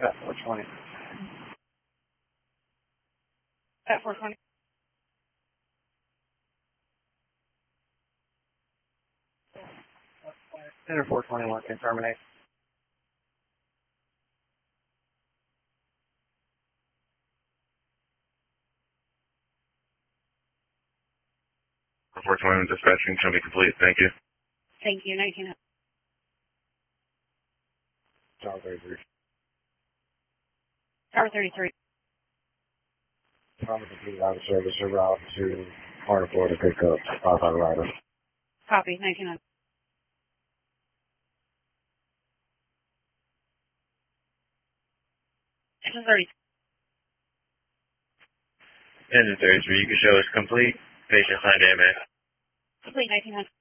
At 420. At 420. Center 421 can terminate. For 421 dispatching can be complete. Thank you. Thank you. 19. Tower 33. Tower 33. Tower completed out of service en route to Florida, Florida, pick up 5 rider. Copy. 19. Engine 30. Engine 33, you can show us complete. Patient signed AMA. Complete. 19.